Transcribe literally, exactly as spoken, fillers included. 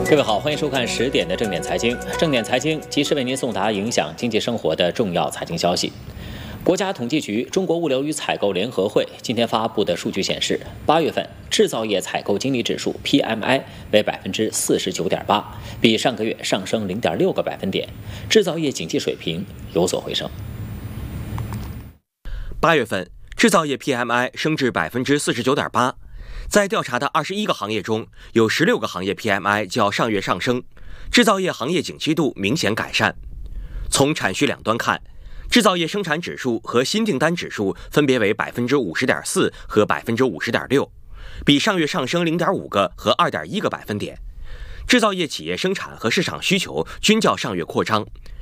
各位好，欢迎收看十点的正点财经。正点财经及时为您送达影响经济生活的重要财经消息。国家统计局中国物流与采购联合会今天发布的数据显示，八月份制造业采购经理指数 P M I 为百分之四十九点八，比上个月上升零点六个百分点，制造业景气水平有所回升。 八月份制造业 P M I 升至百分之四十九点八。在调查的二十一个行业中，有十六个行业 P M I 较上月上升，制造业行业景气度明显改善。从产需两端看，制造业生产指数和新订单指数分别为百分之五十点四和百分之五十点六，比上月上升零点五个和二点一个百分点。制造业企业生产和市场需求均较上月扩张，